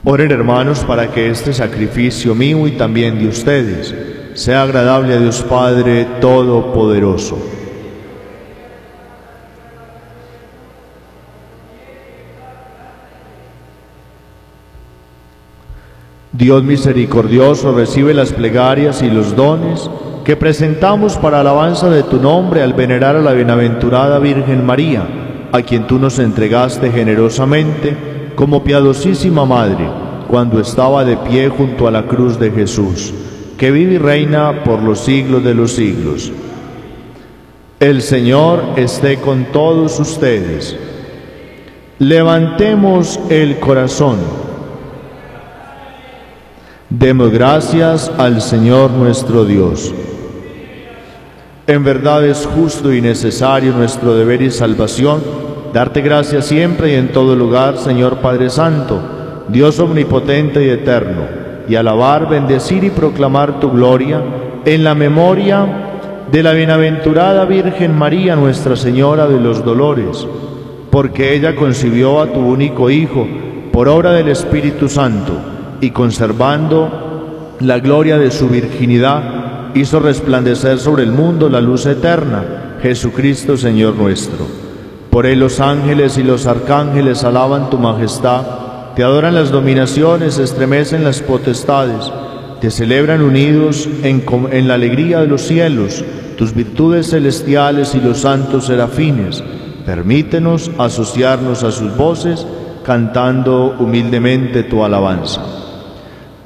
Oren, hermanos, para que este sacrificio mío y también de ustedes sea agradable a Dios Padre Todopoderoso. Dios misericordioso, recibe las plegarias y los dones que presentamos para alabanza de tu nombre al venerar a la bienaventurada Virgen María, a quien tú nos entregaste generosamente como piadosísima Madre, cuando estaba de pie junto a la cruz de Jesús, que vive y reina por los siglos de los siglos. El Señor esté con todos ustedes. Levantemos el corazón. Demos gracias al Señor nuestro Dios. En verdad es justo y necesario nuestro deber y salvación darte gracias siempre y en todo lugar, Señor Padre Santo, Dios omnipotente y eterno, y alabar, bendecir y proclamar tu gloria en la memoria de la bienaventurada Virgen María, Nuestra Señora de los Dolores, porque ella concibió a tu único Hijo por obra del Espíritu Santo, y conservando la gloria de su virginidad, hizo resplandecer sobre el mundo la luz eterna, Jesucristo Señor nuestro. Por él los ángeles y los arcángeles alaban tu majestad, te adoran las dominaciones, se estremecen las potestades, te celebran unidos en la alegría de los cielos, tus virtudes celestiales y los santos serafines. Permítenos asociarnos a sus voces, cantando humildemente tu alabanza.